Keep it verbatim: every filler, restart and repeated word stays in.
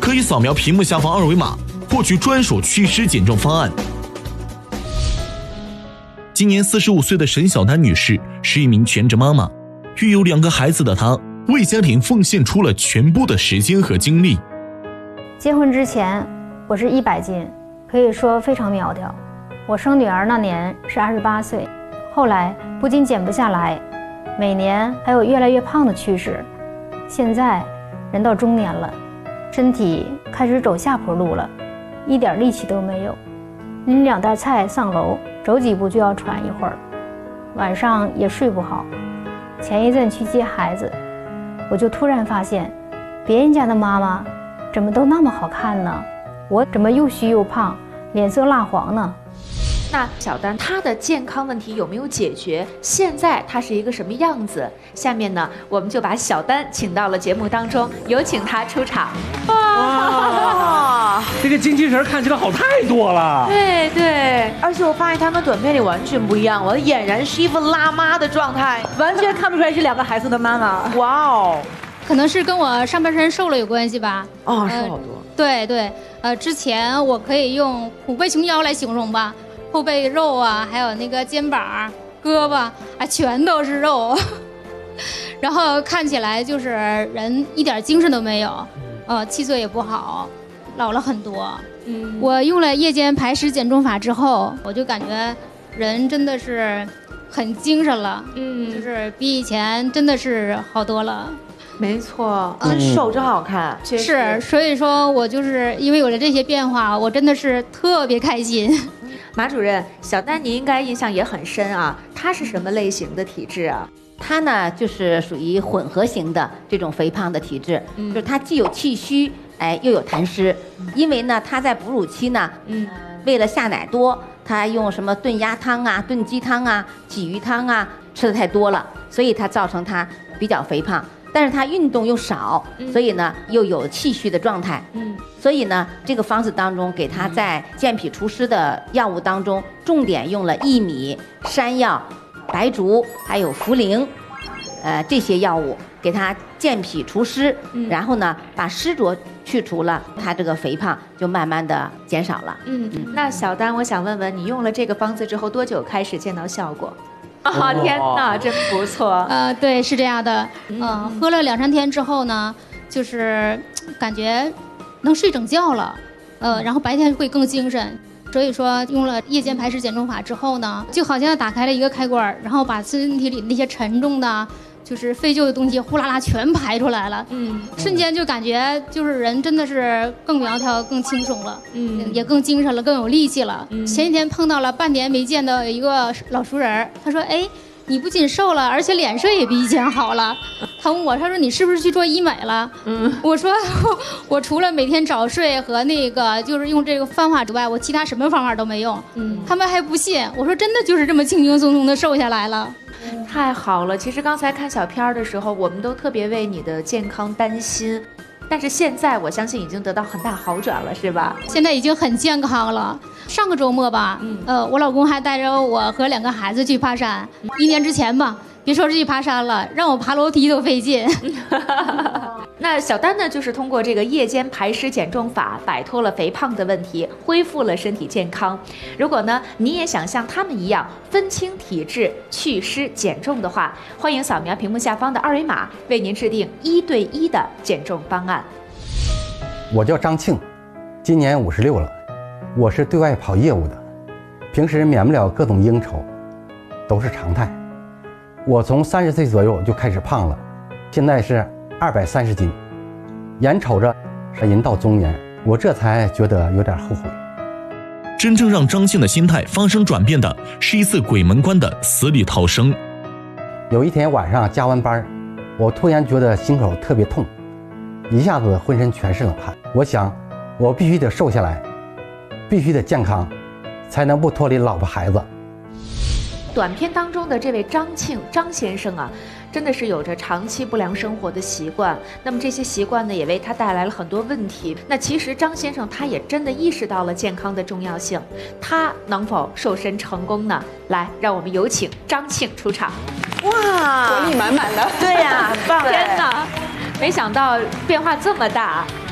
可以扫描屏幕下方二维码获取专属祛湿减重方案。今年四十五岁的沈小丹女士是一名全职妈妈，育有两个孩子的她为家庭奉献出了全部的时间和精力。 结婚之前我是一百斤，可以说非常苗条。我生女儿那年是二十八岁，后来不仅减不下来，每年还有越来越胖的趋势。现在人到中年了，身体开始走下坡路了，一点力气都没有。拎两袋菜上楼，走几步就要喘一会儿，晚上也睡不好。前一阵去接孩子，我就突然发现，别人家的妈妈怎么都那么好看呢？我怎么又虚又胖，脸色蜡黄呢？ 那小丹她的健康问题有没有解决？现在她是一个什么样子？下面呢，我们就把小丹请到了节目当中，有请她出场。 哇，这个精气神看起来好太多了。 对对， 而且我发现他们短片里完全不一样，我俨然是一副辣妈的状态，完全看不出来是两个孩子的妈妈。哇哦， 可能是跟我上半身瘦了有关系吧。 哦，瘦好多。 呃、对对，呃，之前我可以用虎背熊腰来形容吧。后背肉啊，还有那个肩膀、胳膊啊，全都是肉，然后看起来就是人一点精神都没有，呃，气色也不好，老了很多。嗯，我用了夜间排湿减重法之后，我就感觉人真的是很精神了，嗯，就是比以前真的是好多了。 没错，真瘦真好看， 嗯、是，所以说我就是因为有了这些变化，我真的是特别开心。 马主任，小丹你应该印象也很深啊，她是什么类型的体质啊？ 她呢就是属于混合型的这种肥胖的体质，嗯、就是她既有气虚，哎又有痰湿，嗯、因为呢她在哺乳期呢，嗯，为了下奶多，她用什么炖鸭汤啊、炖鸡汤啊、鲫鱼汤啊吃的太多了，所以她造成她比较肥胖。但是他运动又少，所以呢又有气虚的状态，嗯，所以呢这个方子当中给他在健脾除湿的药物当中，重点用了薏米、山药、白术还有茯苓，呃这些药物给他健脾除湿，嗯、然后呢把湿浊去除了，他这个肥胖就慢慢的减少了。 嗯，嗯那小丹，我想问问你用了这个方子之后多久开始见到效果？啊、哦，天哪，真不错。 呃，对，是这样的。嗯、呃，喝了两三天之后呢，就是感觉能睡整觉了，呃，然后白天会更精神。所以说，用了夜间排湿减重法之后呢，就好像打开了一个开关，然后把身体里那些沉重的、就是废旧的东西呼啦啦全排出来了。嗯，瞬间就感觉就是人真的是更苗条、更轻松了，嗯，也更精神了，更有力气了。嗯、前几天碰到了半年没见的一个老熟人，他说：“哎，你不仅瘦了，而且脸色也比以前好了。”他问我，他说：“你是不是去做医美了？”嗯，我说：“我除了每天早睡和那个就是用这个方法之外，我其他什么方法都没用。”嗯，他们还不信。我说：“真的就是这么轻轻松松的瘦下来了。” 太好了！其实刚才看小片的时候，我们都特别为你的健康担心，但是现在我相信已经得到很大好转了，是吧？ 现在已经很健康了。上个周末吧，嗯、呃，我老公还带着我和两个孩子去爬山。嗯、一年之前吧，别说是去爬山了，让我爬楼梯都费劲。 那小丹呢，就是通过这个夜间排湿减重法，摆脱了肥胖的问题，恢复了身体健康。如果呢，你也想像他们一样分清体质、祛湿减重的话，欢迎扫描屏幕下方的二维码，为您制定一对一的减重方案。 我叫张庆，今年五十六了，我是对外跑业务的，平时免不了各种应酬，都是常态。我从三十岁左右就开始胖了，现在是二百三十斤，眼瞅着人到中年，我这才觉得有点后悔。 真正让张庆的心态发生转变的是一次鬼门关的死里逃生。 有一天晚上加完班，我突然觉得心口特别痛，一下子浑身全是冷汗。我想我必须得瘦下来，必须得健康，才能不脱离老婆孩子。 短片当中的这位张庆张先生啊，真的是有着长期不良生活的习惯，那么这些习惯呢也为他带来了很多问题。那其实张先生他也真的意识到了健康的重要性，他能否瘦身成功呢？来，让我们有请张庆出场。 哇， 活力满满的。 对呀、啊，很棒！ 天哪，没想到变化这么大。